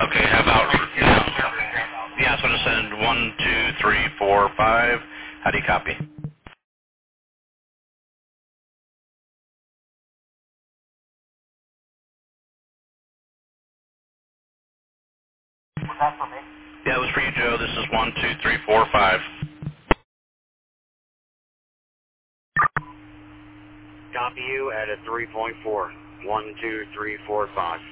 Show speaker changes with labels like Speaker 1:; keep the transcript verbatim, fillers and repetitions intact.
Speaker 1: Okay, how about now? Yeah, so I'm going to send one, two, three, four, five. How do you copy?
Speaker 2: Was that for me?
Speaker 1: Yeah, it was for you, Joe. This is one, two, three, four, five.
Speaker 2: Copy you at a three point four. One, two, three, four, five.